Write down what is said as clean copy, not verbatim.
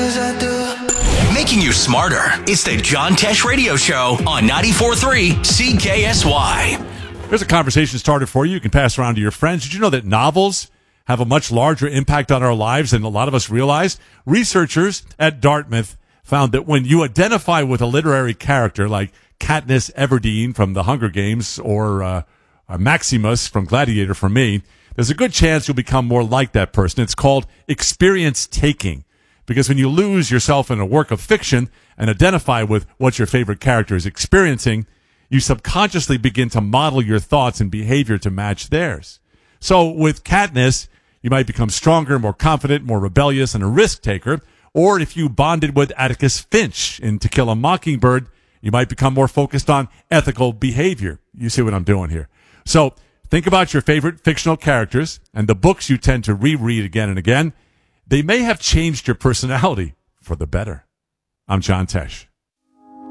Making you smarter. It's the John Tesh Radio Show on 94.3 CKSY. There's a conversation started for you. You can pass around to your friends. Did you know that novels have a much larger impact on our lives than a lot of us realize? Researchers at Dartmouth found that when you identify with a literary character like Katniss Everdeen from The Hunger Games or Maximus from Gladiator for me, there's a good chance you'll become more like that person. It's called experience taking. Because when you lose yourself in a work of fiction and identify with what your favorite character is experiencing, you subconsciously begin to model your thoughts and behavior to match theirs. So with Katniss, you might become stronger, more confident, more rebellious, and a risk taker. Or if you bonded with Atticus Finch in To Kill a Mockingbird, you might become more focused on ethical behavior. You see what I'm doing here. So think about your favorite fictional characters and the books you tend to reread again and again. They may have changed your personality for the better. I'm John Tesh.